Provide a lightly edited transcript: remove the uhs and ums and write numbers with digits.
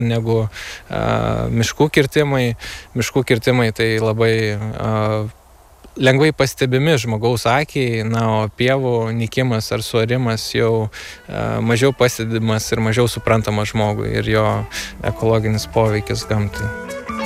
negu miškų kirtimai. Miškų kirtimai tai labai lengvai pastebimi žmogaus akiai, o pievų nykimas ar suarimas jau mažiau pastebimas ir mažiau suprantamas žmogui ir jo ekologinis poveikis gamtai.